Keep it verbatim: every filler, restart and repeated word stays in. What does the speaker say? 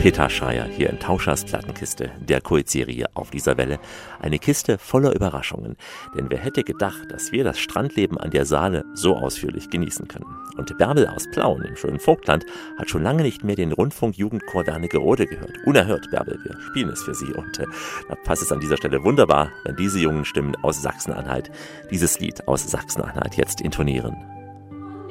Peter Schreier hier in Tauschers Plattenkiste, der Kult-Serie auf dieser Welle. Eine Kiste voller Überraschungen. Denn wer hätte gedacht, dass wir das Strandleben an der Saale so ausführlich genießen können. Und Bärbel aus Plauen im schönen Vogtland hat schon lange nicht mehr den Rundfunk-Jugendchor Wernigerode gehört. Unerhört, Bärbel, wir spielen es für Sie. Und äh, da passt es an dieser Stelle wunderbar, wenn diese jungen Stimmen aus Sachsen-Anhalt dieses Lied aus Sachsen-Anhalt jetzt intonieren.